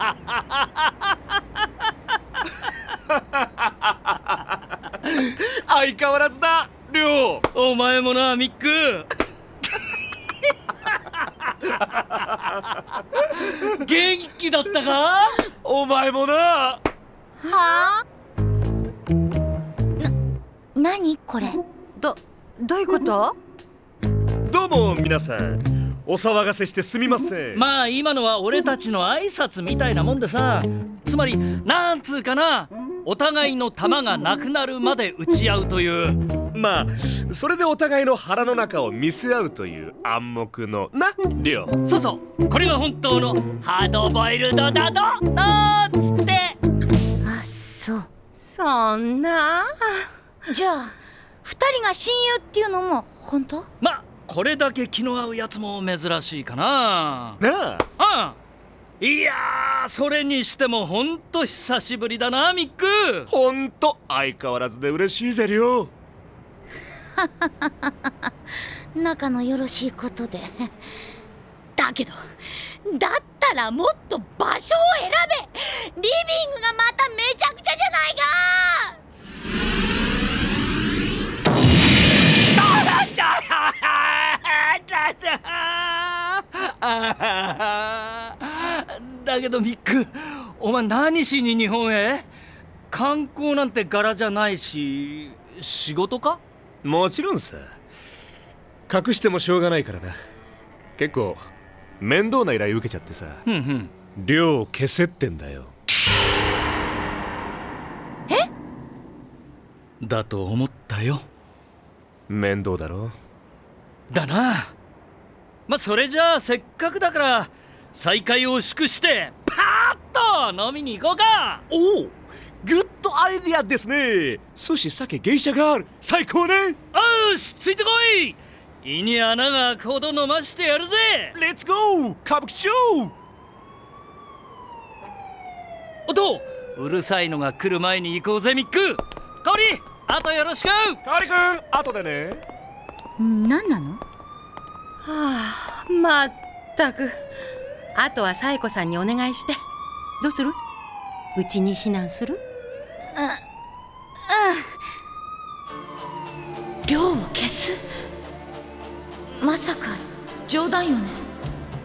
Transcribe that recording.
相変わらずだ、りょう。 お前もな、ミック。元気だったか？ お前もな。 はあ？何これ？ どういうこと？ どうも皆さん、お騒がせしてすみません。 まあ今のは俺たちの挨拶みたいなもんでさ、つまりなんつうかな、お互いの弾がなくなるまで撃ち合うという。 まあそれでお互いの腹の中を見せ合うという暗黙のな、りょう。 そうそう、これが本当のハードボイルドだどなんつって。 あ、そう。 そんな。 じゃあ二人が親友っていうのも本当？ まあこれだけ気の合うやつも珍しいかな。 なあ。 いやー、それにしてもほんと久しぶりだな、ミック。 ほんと相変わらずで嬉しいぜ、りょう。 仲のよろしいことで。だけどだったらもっと場所を選べ。リビングがまためちゃくちゃじゃないか。 だけどミック、お前何しに日本へ？観光なんて柄じゃないし、仕事か？ もちろんさ。隠してもしょうがないからな。結構面倒な依頼受けちゃってさ。量を消せってんだよ。 だと思ったよ。 面倒だろ。 だな。まあそれじゃあせっかくだから再会を祝してパーッと飲みに行こうか。 おお、グッドアイディアですね。寿司、酒、芸者がある。最高ね。 よし、ついてこい。胃に穴が開くほど飲ましてやるぜ。 レッツゴー歌舞伎町。 おっと、うるさいのが来る前に行こうぜミック。香織、あとよろしく。 香織くん、後でね。 何なの？ はあ、まったく。あとはサイコさんにお願いして。どうする？うちに避難する？ 量を消す？まさか冗談よね？